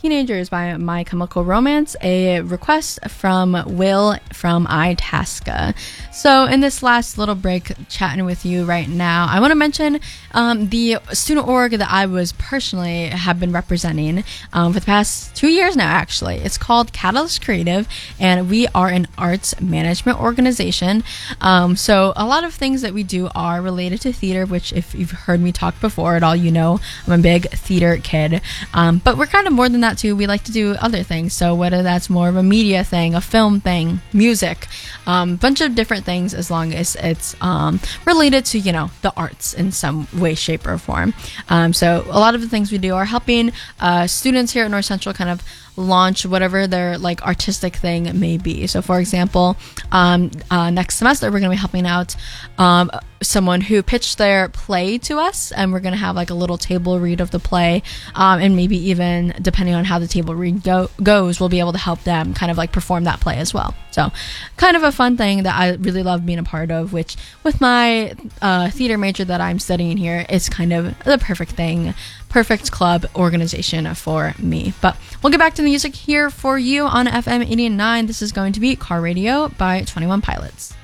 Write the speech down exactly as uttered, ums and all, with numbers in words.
Teenagers by My Chemical Romance, a request from Will from Itasca. So in this last little break chatting with you right now, I want to mention um, the student org that I was personally have been representing um, for the past two years now, actually. It's called Catalyst Creative, and we are an arts management organization. Um, so a lot of things that we do are related to theater, which if you've heard me talk before at all, you know I'm a big theater kid. Um, but we're kind of more than that too. We like to do other things. So whether that's more of a media thing, a film thing, music, a um, bunch of different things, as long as it's um, related to, you know, the arts in some way, shape, or form. Um, so a lot of the things we do are helping uh, students here at North Central kind of launch whatever their like artistic thing may be. So for example, um, uh, next semester we're going to be helping out um, someone who pitched their play to us, and we're going to have like a little table read of the play, um, and maybe even depending on how the table read go- goes, we'll be able to help them kind of like perform that play as well. So kind of a fun thing that I really love being a part of, which with my uh, theater major that I'm studying here, is kind of the perfect thing, perfect club organization for me. But we'll get back to the music here for you on F M eighty-nine. This is going to be Car Radio by twenty-one Pilots.